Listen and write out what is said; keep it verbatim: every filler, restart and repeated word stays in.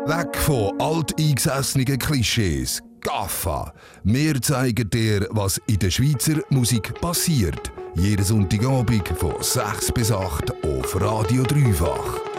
Weg von alteingesessenen Klischees. Gaffa. Wir zeigen dir, was in der Schweizer Musik passiert. Jeden Sonntagabend von sechs bis acht auf Radio Dreifach.